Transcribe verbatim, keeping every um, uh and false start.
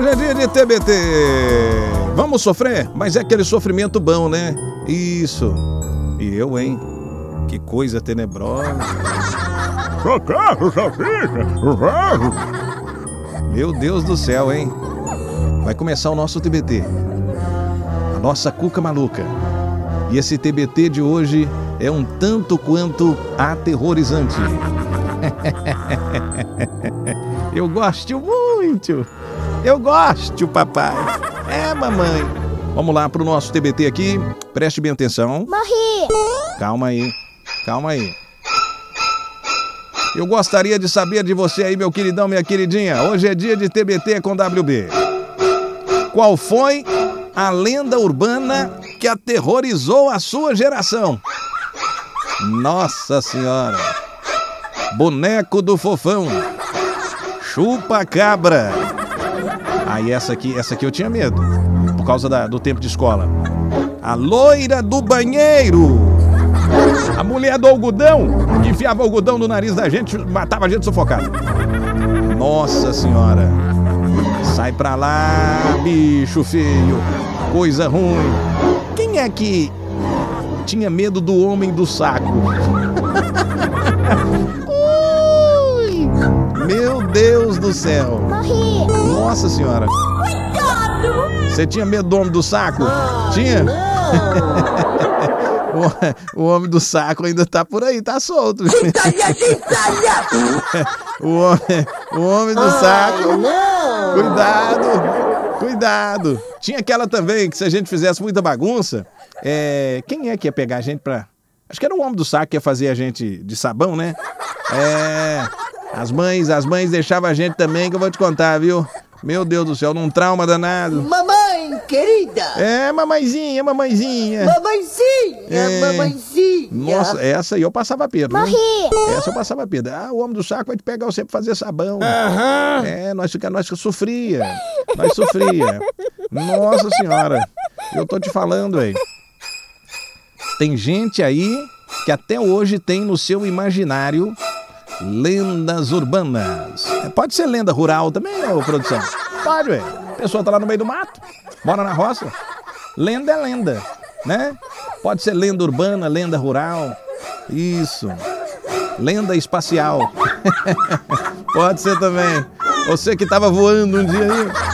Hoje é dia de T B T. Vamos sofrer? Mas é aquele sofrimento bom, né? Isso. E eu, hein? Que coisa tenebrosa. Socorro, Salsicha! Meu Deus do céu, hein? Vai começar o nosso T B T. A nossa cuca maluca. E esse T B T de hoje é um tanto quanto aterrorizante. Eu gosto muito. Eu gosto, papai. É, mamãe. Vamos lá pro nosso T B T aqui. Preste bem atenção. Morri. Calma aí. Calma aí. Eu gostaria de saber de você aí, meu queridão, minha queridinha. Hoje é dia de T B T com W B. Qual foi a lenda urbana que aterrorizou a sua geração? Nossa Senhora. Boneco do Fofão. Chupa-cabra. Aí essa aqui, essa aqui eu tinha medo. Por causa da, do tempo de escola. A loira do banheiro. A mulher do algodão, que enfiava algodão no nariz da gente, matava a gente sufocado. Nossa Senhora. Sai pra lá, bicho feio. Coisa ruim. Quem é que tinha medo do homem do saco? Ui, meu Deus do céu. Morri. Nossa Senhora. Cuidado. Você tinha medo do homem do saco? Tinha? O, o homem do saco ainda tá por aí, tá solto. o, homem, o homem do saco. Cuidado, cuidado. Tinha aquela também que se a gente fizesse muita bagunça, é, quem é que ia pegar a gente pra... Acho que era o homem do saco que ia fazer a gente de sabão, né? É, as mães, as mães deixavam a gente também, que eu vou te contar, viu? Meu Deus do céu, num trauma danado. Mamãe, querida! É, mamãezinha, mamãezinha. Mamãezinha, É. mamãezinha. Nossa, essa aí eu passava perda. Morri. Né? Essa eu passava perda. Ah, o homem do saco vai te pegar você pra fazer sabão. Aham. É, nós, fica, nós sofria. Nós sofria. Nossa Senhora. Eu tô te falando, aí. Tem gente aí que até hoje tem no seu imaginário lendas urbanas. Pode ser lenda rural também, ô produção? Pode, ué. A pessoa tá lá no meio do mato, mora na roça. Lenda é lenda, né? Pode ser lenda urbana, lenda rural. Isso. Lenda espacial. Pode ser também. Você que tava voando um dia aí.